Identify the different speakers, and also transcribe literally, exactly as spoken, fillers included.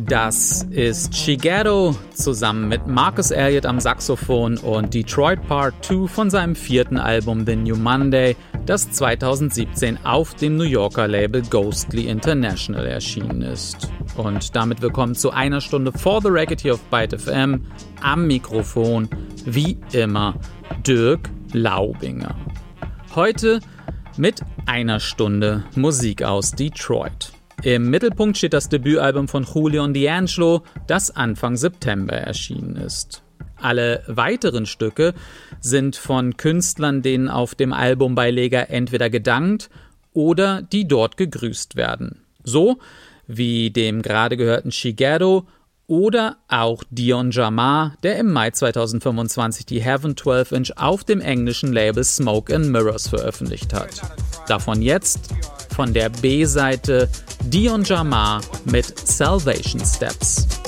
Speaker 1: Das ist Shigeru zusammen mit Marcus Elliott am Saxophon und Detroit Part zwei von seinem vierten Album The New Monday, das zweitausendsiebzehn auf dem New Yorker Label Ghostly International erschienen ist. Und damit willkommen zu einer Stunde For the Record hier auf Byte F M. Am Mikrofon, wie immer, Dirk Laubinger. Heute mit einer Stunde Musik aus Detroit. Im Mittelpunkt steht das Debütalbum von Julian D'Angelo, das Anfang September erschienen ist. Alle weiteren Stücke sind von Künstlern, denen auf dem Albumbeileger entweder gedankt oder die dort gegrüßt werden. So wie dem gerade gehörten Shigeru oder auch Dion Jamar, der im Mai zweitausendfünfundzwanzig die Heaven zwölf Inch auf dem englischen Label Smoke and Mirrors veröffentlicht hat. Davon jetzt von der B-Seite Dion Jamar mit Salvation Steps.